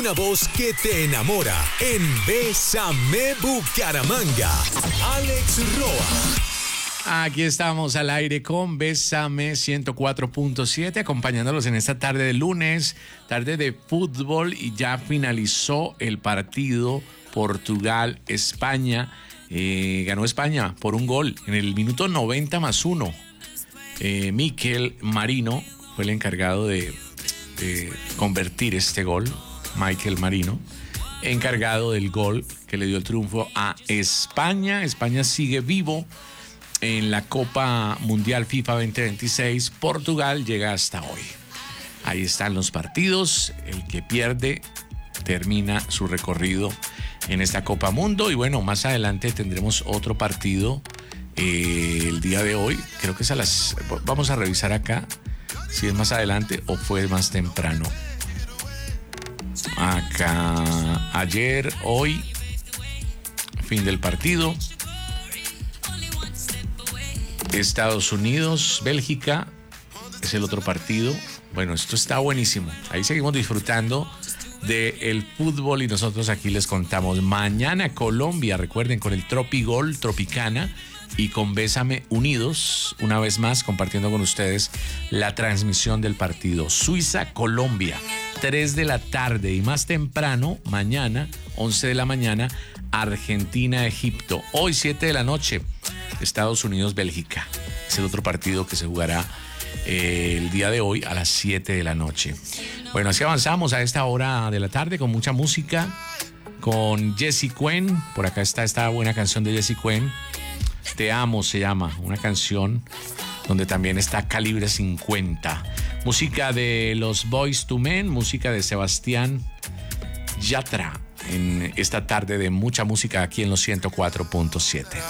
una voz que te enamora. En Bésame Bucaramanga, Alex Roa. Aquí estamos al aire con Bésame 104.7, acompañándolos en esta tarde de lunes, tarde de fútbol, y ya finalizó el partido Portugal-España. Ganó España por un gol en el minuto 90+1. Mikel Marino fue el encargado de convertir este gol. Mikel Marino, encargado del gol que le dio el triunfo a España. España sigue vivo en la Copa Mundial FIFA 2026. Portugal llega hasta hoy. Ahí están los partidos. El que pierde termina su recorrido en esta Copa Mundo. Y bueno, más adelante tendremos otro partido el día de hoy. Creo que es vamos a revisar acá si es más adelante o fue más temprano. Acá, ayer, hoy, fin del partido. Estados Unidos, Bélgica, es el otro partido. Bueno, esto está buenísimo. Ahí seguimos disfrutando del fútbol y nosotros aquí les contamos. Mañana Colombia, recuerden, con el Tropigol, Tropicana, y con Bésame unidos, una vez más compartiendo con ustedes la transmisión del partido. Suiza-Colombia, 3 de la tarde, y más temprano, mañana, 11 de la mañana, Argentina-Egipto. Hoy, 7 de la noche, Estados Unidos-Bélgica. Es el otro partido que se jugará el día de hoy a las 7 de la noche. Bueno, así avanzamos a esta hora de la tarde con mucha música, con Jessie Cuen. Por acá está esta buena canción de Jessie Cuen, Te Amo se llama, una canción donde también está Calibre 50. Música de los Boyz II Men, música de Sebastián Yatra, en esta tarde de mucha música aquí en los 104.7.